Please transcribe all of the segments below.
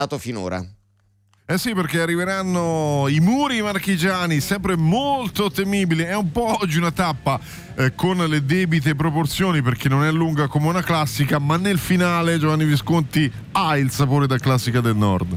finora. Eh sì, perché arriveranno i muri marchigiani, sempre molto temibili. È un po' oggi una tappa con le debite proporzioni, perché non è lunga come una classica, ma nel finale Giovanni Visconti ha il sapore da classica del nord.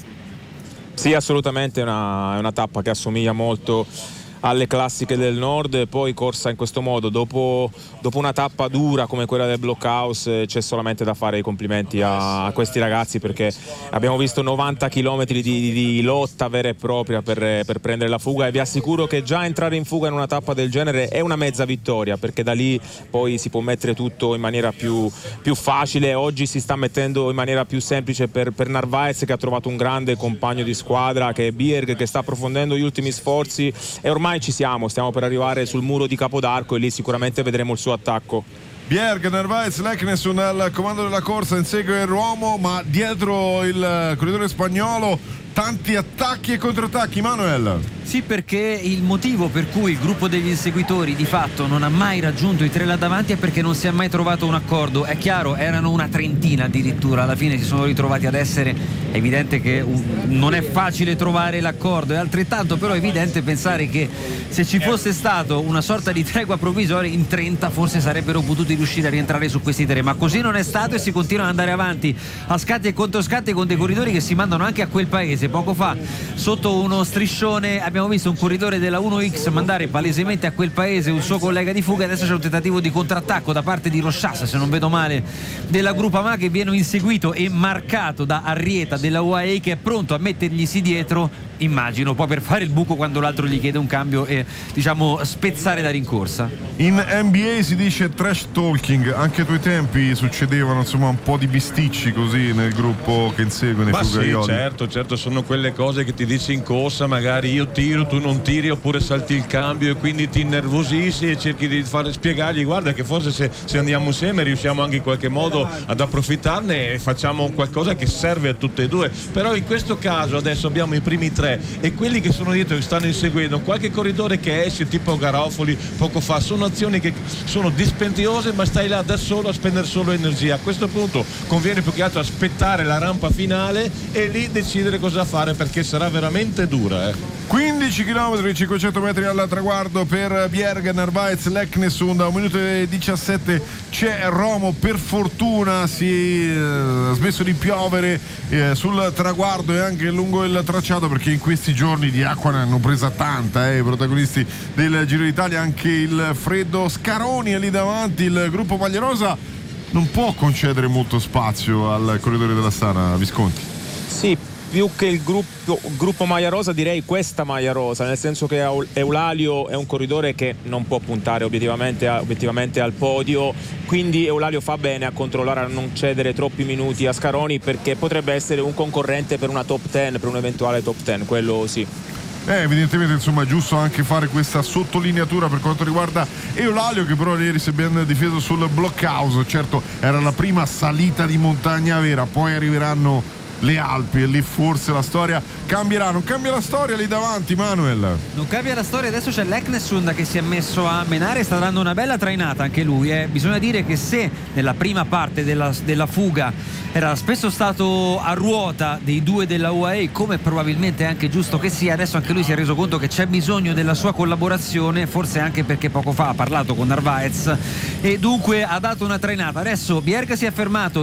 Sì, assolutamente, è una tappa che assomiglia molto alle classiche del nord, poi corsa in questo modo dopo una tappa dura come quella del Blockhouse. C'è solamente da fare i complimenti a questi ragazzi, perché abbiamo visto 90 km di lotta vera e propria per prendere la fuga, e vi assicuro che già entrare in fuga in una tappa del genere è una mezza vittoria, perché da lì poi si può mettere tutto in maniera più facile. Oggi si sta mettendo in maniera più semplice per Narvaez, che ha trovato un grande compagno di squadra che è Bjerg, che sta approfondendo gli ultimi sforzi, e ormai stiamo per arrivare sul muro di Capodarco, e lì sicuramente vedremo il suo attacco. Bjerg, Narvaez, Leknesund al comando della corsa, insegue l'uomo, ma dietro il corridore spagnolo tanti attacchi e controattacchi. Manuel. Sì, perché il motivo per cui il gruppo degli inseguitori di fatto non ha mai raggiunto i tre là davanti è perché non si è mai trovato un accordo. È chiaro, erano una trentina addirittura, alla fine si sono ritrovati ad essere. È evidente che non è facile trovare l'accordo, è altrettanto però evidente pensare che se ci fosse stato una sorta di tregua provvisoria in 30 forse sarebbero potuti riuscire a rientrare su questi tre, ma così non è stato e si continua ad andare avanti a scatti e controscatti con dei corridori che si mandano anche a quel paese. Poco fa sotto uno striscione abbiamo visto un corridore della 1X mandare palesemente a quel paese un suo collega di fuga, adesso c'è un tentativo di contrattacco da parte di Rochas, se non vedo male, della Groupama, che viene inseguito e marcato da Arrieta della UAE, che è pronto a metterglisi dietro, immagino, poi per fare il buco quando l'altro gli chiede un cambio e diciamo spezzare la rincorsa. In NBA si dice trash talking, anche ai tuoi tempi succedevano insomma un po' di bisticci così nel gruppo che insegue nei fugaioli. Sì, certo, sono quelle cose che ti dici in corsa, magari io tiro, tu non tiri, oppure salti il cambio e quindi ti innervosisci e cerchi di spiegargli guarda che forse se andiamo insieme riusciamo anche in qualche modo ad approfittarne e facciamo qualcosa che serve a tutte e due. Però in questo caso adesso abbiamo i primi tre e quelli che sono dietro che stanno inseguendo, qualche corridore che esce tipo Garofoli poco fa, sono azioni che sono dispendiose, ma stai là da solo a spendere solo energia. A questo punto conviene più che altro aspettare la rampa finale e lì decidere cosa fare, perché sarà veramente dura. 15 km, 500 metri al traguardo per Bjerg, Narvaez, Leknesund. A 1 minuto e 17 c'è Romo, per fortuna si è smesso di piovere sul traguardo e anche lungo il tracciato, perché in questi giorni di acqua ne hanno presa tanta i protagonisti del Giro d'Italia. Anche il freddo Scaroni è lì davanti, il gruppo Maglia Rosa non può concedere molto spazio al corridore della Stana, Visconti. Sì, più che il gruppo Maglia Rosa direi questa Maglia Rosa, nel senso che Eulalio è un corridore che non può puntare obiettivamente al podio, quindi Eulalio fa bene a controllare, a non cedere troppi minuti a Scaroni, perché potrebbe essere un concorrente per una top 10, per un eventuale top 10, quello sì. Evidentemente insomma è giusto anche fare questa sottolineatura per quanto riguarda Eulalio, che però ieri si è ben difeso sul Blockhouse. Certo, era la prima salita di montagna vera, poi arriveranno le Alpi e lì forse la storia cambierà. Non cambia la storia lì davanti, Manuel. Non cambia la storia, adesso c'è Leknesund che si è messo a menare, sta dando una bella trainata anche lui. Bisogna dire che se nella prima parte della fuga era spesso stato a ruota dei due della UAE, come probabilmente è anche giusto che sia, adesso anche lui si è reso conto che c'è bisogno della sua collaborazione, forse anche perché poco fa ha parlato con Narvaez e dunque ha dato una trainata. Adesso Bjerg si è fermato,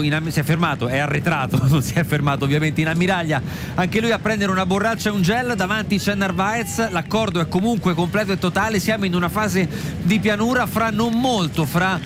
è arretrato, non si è fermato ovviamente in ammiraglia, anche lui a prendere una borraccia e un gel. Davanti c'è Narvaez, l'accordo è comunque completo e totale, siamo in una fase di pianura, fra non molto, fra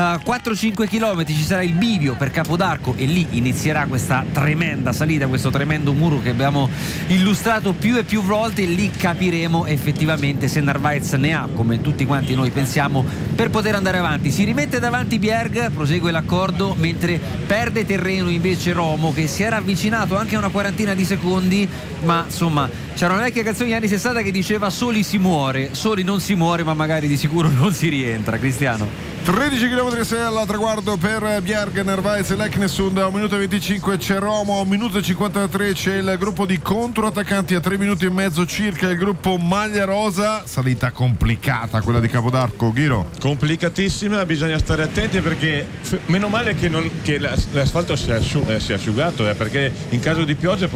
4-5 km ci sarà il bivio per Capodarco e lì inizierà questa tremenda salita, questo tremendo muro che abbiamo illustrato più e più volte, e lì capiremo effettivamente se Narvaez ne ha, come tutti quanti noi pensiamo, per poter andare avanti. Si rimette davanti Bjerg, prosegue l'accordo, mentre perde terreno invece Romo, che si era avvicinato anche a una quarantina di secondi, ma insomma c'era una vecchia canzone degli anni 60 che diceva soli si muore, soli non si muore, ma magari di sicuro non si rientra. Cristiano. 13 km 6 al traguardo per Bjerg, Narvaez e Leknesund. A 1 minuto e 25 c'è Romo, a 1 minuto e 53 c'è il gruppo di controattaccanti, a 3 minuti e mezzo circa il gruppo Maglia Rosa. Salita complicata quella di Capodarco, Ghiro. Complicatissima, bisogna stare attenti perché meno male che l'asfalto si è asciugato, perché in caso di pioggia